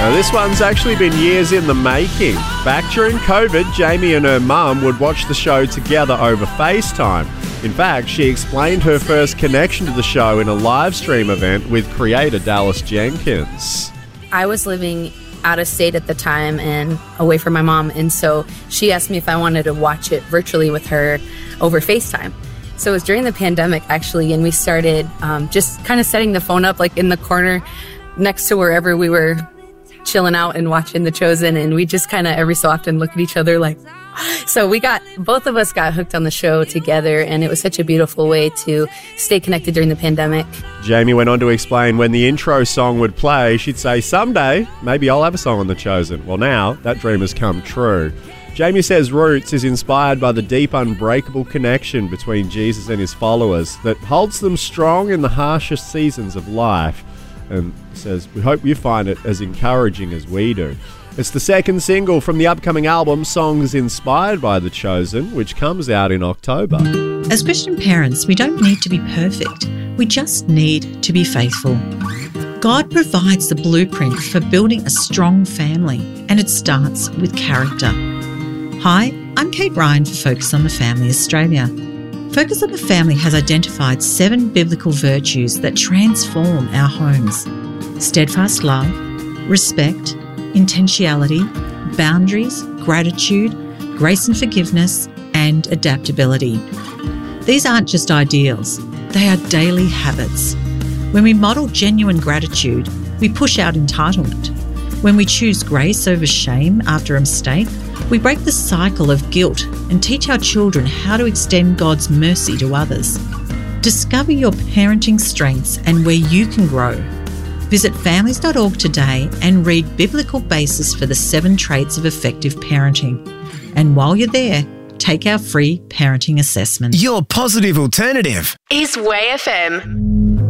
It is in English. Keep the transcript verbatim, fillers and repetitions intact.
Now, this one's actually been years in the making. Back during COVID, Jamie and her mum would watch the show together over FaceTime. In fact, she explained her first connection to the show in a live stream event with creator Dallas Jenkins. I was living out of state at the time and away from my mom, and so she asked me if I wanted to watch it virtually with her over FaceTime. So it was during the pandemic, actually, and we started um, just kind of setting the phone up like in the corner next to wherever we were chilling out and watching The Chosen, and we just kind of every so often look at each other like, so we got, both of us got hooked on the show together, and it was such a beautiful way to stay connected during the pandemic. Jamie went on to explain when the intro song would play, she'd say, someday, maybe I'll have a song on The Chosen. Well, now that dream has come true. Jamie says Roots is inspired by the deep, unbreakable connection between Jesus and his followers that holds them strong in the harshest seasons of life. And says, we hope you find it as encouraging as we do. It's the second single from the upcoming album, Songs Inspired by The Chosen, which comes out in October. As Christian parents, we don't need to be perfect. We just need to be faithful. God provides the blueprint for building a strong family, and it starts with character. Hi, I'm Kate Ryan for Focus on the Family Australia. Focus on the Family has identified seven biblical virtues that transform our homes. Steadfast love, respect, intentionality, boundaries, gratitude, grace and forgiveness, and adaptability. These aren't just ideals, they are daily habits. When we model genuine gratitude, we push out entitlement. When we choose grace over shame after a mistake, we break the cycle of guilt and teach our children how to extend God's mercy to others. Discover your parenting strengths and where you can grow. Visit families dot org today and read Biblical Basis for the Seven Traits of Effective Parenting. And while you're there, take our free parenting assessment. Your positive alternative is Way F M.